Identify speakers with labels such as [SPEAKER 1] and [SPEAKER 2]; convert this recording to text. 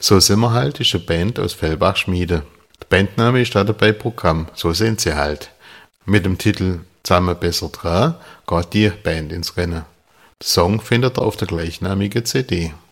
[SPEAKER 1] So sind wir halt ist eine Band aus Fellbach-Schmiede. Der Bandname ist da dabei Programm, so sind sie halt. Mit dem Titel Zusammen besser dran geht die Band ins Rennen. Der Song findet ihr auf der gleichnamigen CD.